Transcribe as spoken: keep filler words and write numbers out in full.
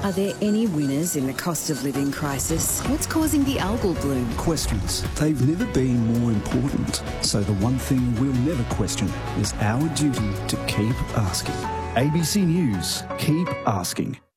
Are there any winners in the cost of living crisis? What's causing the algal bloom? Questions. They've never been more important. So the one thing we'll never question is our duty to keep asking. A B C News. Keep asking.